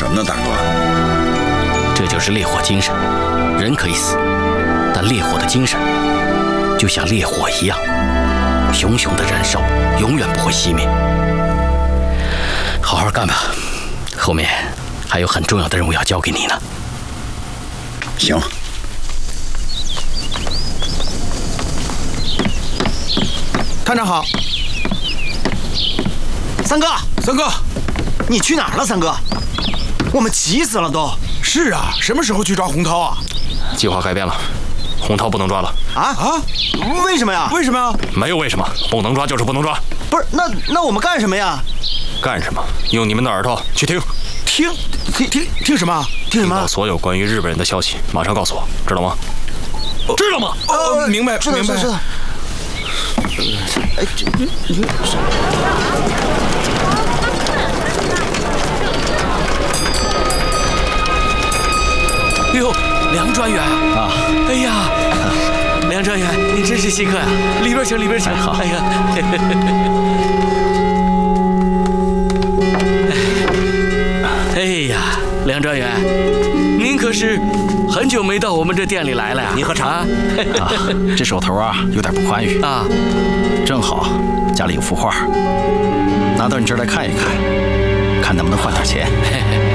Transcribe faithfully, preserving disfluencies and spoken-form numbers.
什么呢，大哥？ 这就是烈火精神。人可以死，但烈火的精神就像烈火一样，熊熊的燃烧，永远不会熄灭。好好干吧，后面还有很重要的任务要交给你呢。 行。 探长好。 三哥， 三哥， 你去哪儿了？三哥，我们急死了都。 是啊，什么时候去抓洪涛啊？ 计划改变了，洪涛不能抓了。 啊啊？为什么呀？ 为什么呀？ 没有为什么，不能抓就是不能抓。 不是，那那我们干什么呀？ 干什么？用你们的耳朵去听。 听听听听什么？听什么？ 所有关于日本人的消息，马上告诉我，知道吗？知道吗？ 哦，明白，明白。 知道。哎，这你你。 哎呦，梁专员啊！哎呀，梁专员，你真是稀客呀！里边请，里边请。好。哎呀，哎呀，梁专员，您可是很久没到我们这店里来了呀？ 你喝茶啊？ 这手头啊有点不宽裕啊，正好家里有幅画，拿到你这儿来看一看，看能不能换点钱。